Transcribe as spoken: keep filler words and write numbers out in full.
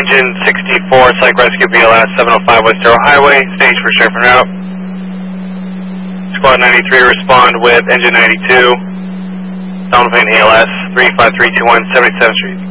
engine sixty-four, Psych Rescue B L S, seven oh five West Arrow Highway, stage for straight from route. Squad ninety-three, respond with engine ninety-two, Donovan A L S, three five three two one, seventy-seventh Street.